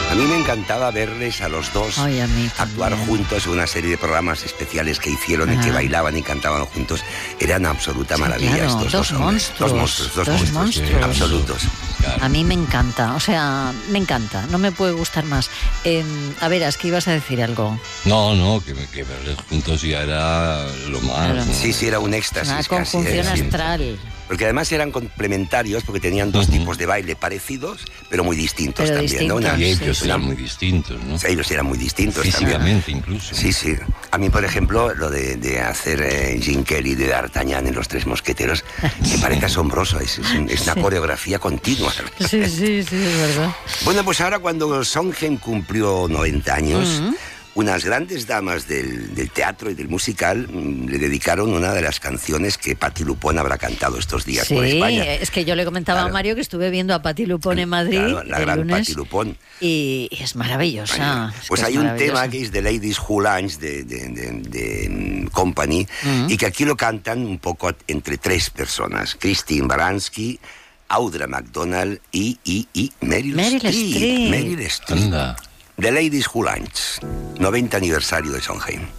A mí me encantaba verles a los dos Ay, a mí actuar también. juntos en una serie de programas especiales que hicieron en que bailaban y cantaban juntos. Eran una absoluta maravilla claro, estos dos hombres. monstruos, Dos dos monstruos. monstruos. Absolutos. Claro. A mí me encanta, o sea, me encanta, no me puede gustar más. A ver, es que ibas a decir algo. No, que verles juntos ya era lo más. Claro. ¿no? Sí, era un éxtasis. Una casi, conjunción sí. astral. Porque además eran complementarios, porque tenían dos tipos de baile parecidos, pero muy distintos Pero también, ¿no? distintos, Y ellos sí, eran sí. muy distintos, ¿no? Ellos eran muy distintos también. Físicamente incluso. Sí. A mí, por ejemplo, lo de hacer Jim Kelly de D'Artagnan en Los Tres Mosqueteros me parece asombroso. Es una coreografía continua. Sí, es verdad. Bueno, pues ahora cuando Sondheim cumplió 90 años, unas grandes damas del teatro y del musical le dedicaron una de las canciones que Patti Lupone habrá cantado estos días por Sí, España. es que yo le comentaba a Mario que estuve viendo a Patti Lupone en Madrid Claro, la el gran lunes, Patti Lupone. y es maravillosa. Pues hay un tema que es The Ladies Who Lunch de Company y que aquí lo cantan un poco entre tres personas: Christine Baranski, Audra McDonald y Meryl Streep. Meryl Streep. Anda. The Ladies Who Lunch, 90 aniversario de Sondheim.